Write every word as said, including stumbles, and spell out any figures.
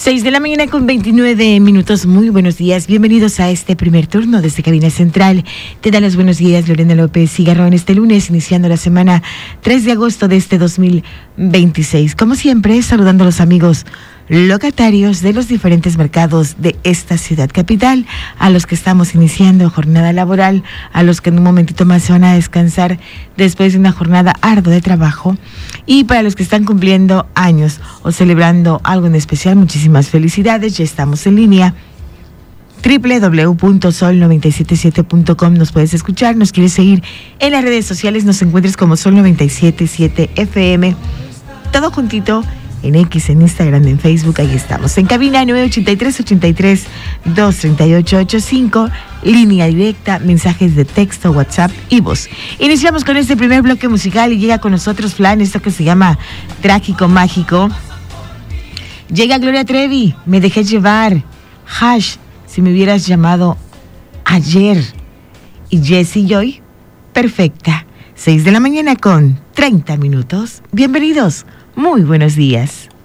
seis de la mañana con veintinueve minutos. Muy buenos días. Bienvenidos a este primer turno desde Cabina Central. Te da los buenos días Lorena López Cigarrón este lunes, iniciando la semana tres de agosto de este dos mil veintiséis. Como siempre, saludando a los amigos locatarios de los diferentes mercados de esta ciudad capital, a los que estamos iniciando jornada laboral, a los que en un momentito más se van a descansar después de una jornada ardua de trabajo, y para los que están cumpliendo años o celebrando algo en especial, muchísimas felicidades. Ya estamos en línea. doble u doble u doble u punto sol noventa y siete siete punto com. Nos puedes escuchar, nos quieres seguir en las redes sociales, nos encuentres como Sol noventa y siete siete F M, todo juntito en X, en Instagram, en Facebook. Ahí estamos. En cabina nueve ochenta y tres, ochenta y tres, dos treinta y ocho, ochenta y cinco, línea directa, mensajes de texto, WhatsApp y voz. Iniciamos con este primer bloque musical y llega con nosotros Flan, esto que se llama Trágico Mágico. Llega Gloria Trevi, Me Dejé Llevar, Hash, Si Me Hubieras Llamado Ayer, y Jessie Joy, Perfecta. seis de la mañana con treinta minutos. Bienvenidos. Muy buenos días.